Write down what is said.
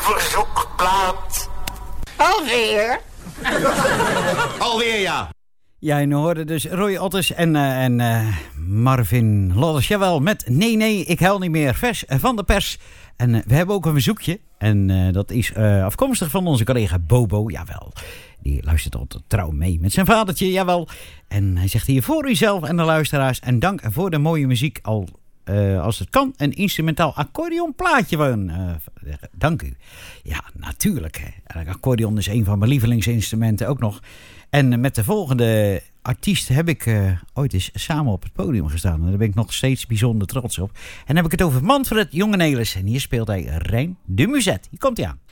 verzoekplaat. Alweer? Alweer, ja. Ja, en we hoorden dus Roy Otters en Marvin Lodders. Jawel, met Nee, ik huil niet meer. Vers van de pers. En we hebben ook een verzoekje. En dat is afkomstig van onze collega Bobo. Jawel, die luistert altijd trouw mee met zijn vadertje. Jawel. En hij zegt hier voor uzelf en de luisteraars. En dank voor de mooie muziek. Als het kan, een instrumentaal accordeonplaatje van. Dank u. Ja, natuurlijk. Hè. Een accordeon is een van mijn lievelingsinstrumenten ook nog. En met de volgende artiest heb ik ooit eens samen op het podium gestaan. En daar ben ik nog steeds bijzonder trots op. En dan heb ik het over Manfred Jongenelis. En hier speelt hij Rein de Muzet. Hier komt hij aan.